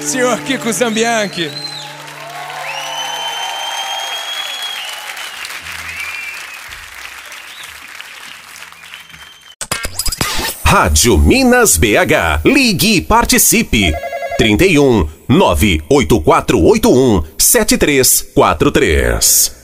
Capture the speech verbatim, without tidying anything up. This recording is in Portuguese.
senhor Kiko Zambianchi. Rádio Minas B H. Ligue e participe. trinta e um, nove oito quatro oito um, sete três quatro três.